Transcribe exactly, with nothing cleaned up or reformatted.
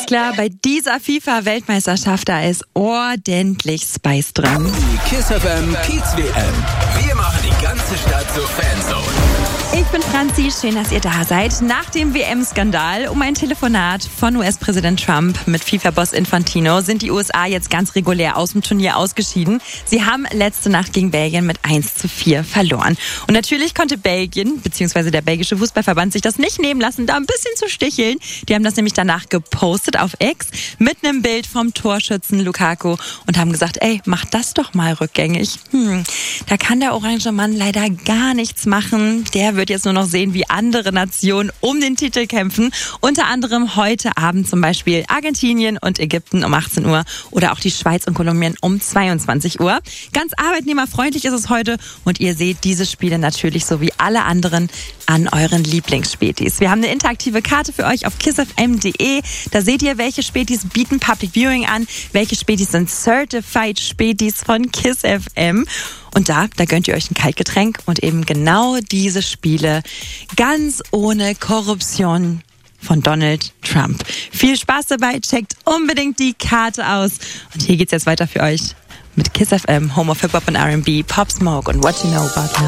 Ist klar, bei dieser FIFA-Weltmeisterschaft, da ist ordentlich Spice drin. Die Kiss F M Kiez W M. Wir machen die ganze Stadt zur Fanzone. Ich bin Franzi, schön, dass ihr da seid. Nach dem W M-Skandal um ein Telefonat von U S-Präsident Trump mit FIFA-Boss Infantino sind die U S A jetzt ganz regulär aus dem Turnier ausgeschieden. Sie haben letzte Nacht gegen Belgien mit eins zu vier verloren. Und natürlich konnte Belgien, beziehungsweise der belgische Fußballverband, sich das nicht nehmen lassen, da ein bisschen zu sticheln. Die haben das nämlich danach gepostet auf X mit einem Bild vom Torschützen Lukaku und haben gesagt, ey, mach das doch mal rückgängig. Hm, da kann der orange Mann leider gar nichts machen. Der wird jetzt nur noch sehen, wie andere Nationen um den Titel kämpfen. Unter anderem heute Abend zum Beispiel Argentinien und Ägypten um achtzehn Uhr oder auch die Schweiz und Kolumbien um zweiundzwanzig Uhr. Ganz arbeitnehmerfreundlich ist es heute und ihr seht diese Spiele natürlich so wie alle anderen an euren Lieblingsspätis. Wir haben eine interaktive Karte für euch auf kiss f m punkt d e. Da seht ihr, welche Spätis bieten Public Viewing an, welche Spätis sind Certified Spätis von Kiss F M. Und da, da gönnt ihr euch ein Kaltgetränk und eben genau diese Spiele ganz ohne Korruption von Donald Trump. Viel Spaß dabei, checkt unbedingt die Karte aus. Und hier geht's jetzt weiter für euch mit Kiss F M, Home of Hip Hop und R and B, Pop Smoke und What You Know About Me.